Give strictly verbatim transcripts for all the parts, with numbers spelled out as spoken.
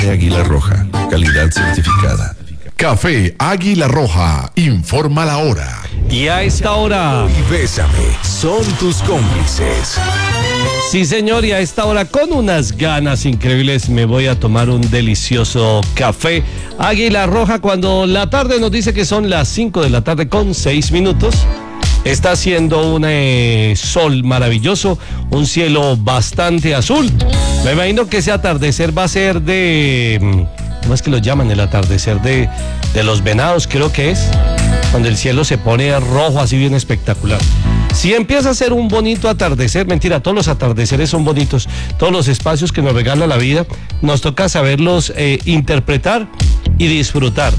Águila Roja, calidad certificada. Café Águila Roja, informa la hora. Y a esta hora... Y Bésame, son tus cómplices. Sí, señor, y a esta hora con unas ganas increíbles me voy a tomar un delicioso café Águila Roja cuando la tarde nos dice que son las cinco de la tarde con seis minutos. Está haciendo un eh, sol maravilloso, un cielo bastante azul. Me imagino que ese atardecer va a ser de... ¿Cómo es que lo llaman? El atardecer de, de los venados, creo que es. Cuando el cielo se pone rojo, así bien espectacular. Si empieza a ser un bonito atardecer, mentira, todos los atardeceres son bonitos. Todos los espacios que nos regala la vida, nos toca saberlos eh, interpretar y disfrutar.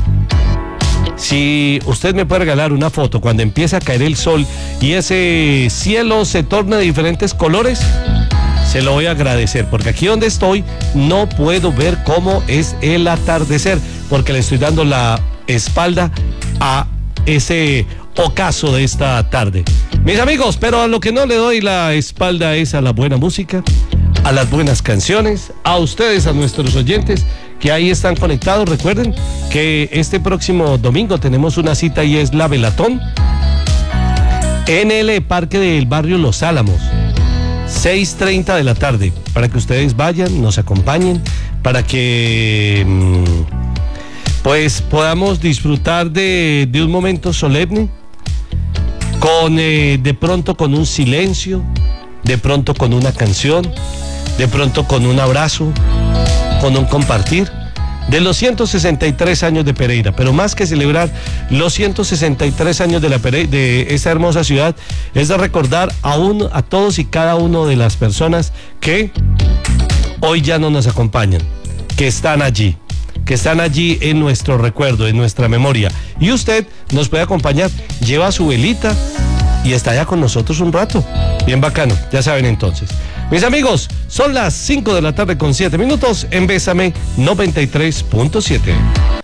Si usted me puede regalar una foto cuando empieza a caer el sol y ese cielo se torna de diferentes colores, se lo voy a agradecer, porque aquí donde estoy no puedo ver cómo es el atardecer, porque le estoy dando la espalda a ese ocaso de esta tarde. Mis amigos, pero a lo que no le doy la espalda es a la buena música, a las buenas canciones, a ustedes, a nuestros oyentes que ahí están conectados. Recuerden que este próximo domingo tenemos una cita y es la Velatón en el Parque del Barrio Los Álamos, seis treinta de la tarde, para que ustedes vayan, nos acompañen, para que pues podamos disfrutar de, de un momento solemne, con eh, de pronto con un silencio, de pronto con una canción, de pronto con un abrazo, con un compartir de los ciento sesenta y tres años de Pereira. Pero más que celebrar los ciento sesenta y tres años de, la Pere- de esta hermosa ciudad, es de recordar a, uno, a todos y cada uno de las personas que hoy ya no nos acompañan, que están allí, que están allí en nuestro recuerdo, en nuestra memoria. Y usted nos puede acompañar, lleva su velita y está allá con nosotros un rato. Bien bacano, ya saben entonces. Mis amigos, son las cinco de la tarde con siete minutos en Bésame noventa y tres punto siete.